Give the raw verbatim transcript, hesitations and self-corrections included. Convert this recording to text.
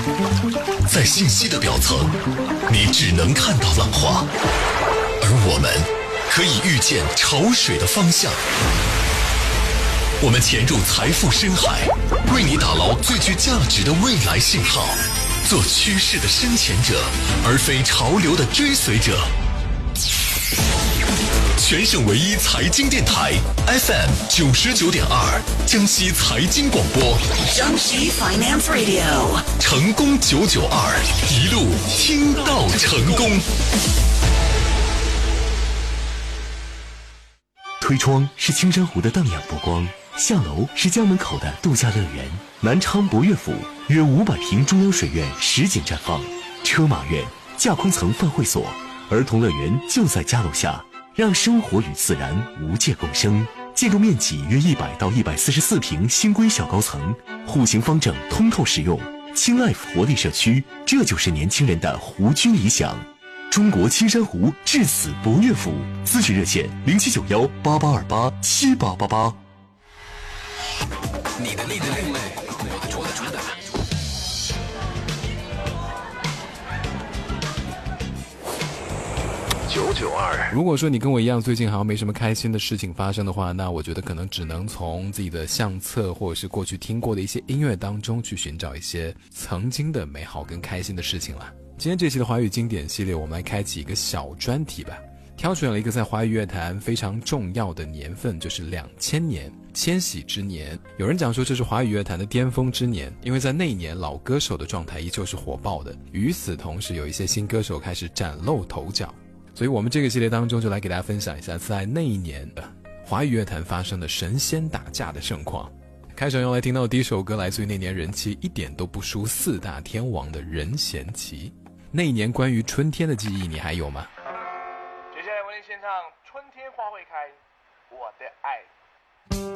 在信息的表层，你只能看到浪花，而我们可以预见潮水的方向。我们潜入财富深海，为你打捞最具价值的未来信号，做趋势的深潜者，而非潮流的追随者。全省唯一财经电台 F M 九十九点二，江西财经广播， 江西 Finance Radio， 成功九九二，一路听到成功。 推窗是青山湖的荡漾波光，下楼是江门口的度假乐园。南昌博悦府约五百平中央水院实景绽放，车马院、架空层饭会所、儿童乐园就在家楼下，让生活与自然无界共生。建筑面积约一百到一百四十四平，新规小高层，户型方正，通透实用。轻 life 活力社区，这就是年轻人的湖居理想。中国青山湖至此博悦府，咨询热线零七九幺八八二八七八八八。 你的另类，我的主打主打。九九二。 如果说你跟我一样，最近好像没什么开心的事情发生的话，那我觉得可能只能从自己的相册或者是过去听过的一些音乐当中去寻找一些曾经的美好跟开心的事情了。今天这期的华语经典系列，我们来开启一个小专题吧。挑选了一个在华语乐坛非常重要的年份，就是两千年，千禧之年。有人讲说这是华语乐坛的巅峰之年，因为在那一年老歌手的状态依旧是火爆的，与此同时有一些新歌手开始崭露头角。所以我们这个系列当中就来给大家分享一下在那一年的华语乐坛发生的神仙打架的盛况。开场要来听到的第一首歌来自于那年人气一点都不输四大天王的任贤齐。那一年关于春天的记忆你还有吗？ 接下来为您献唱《春天花会开》，我的爱。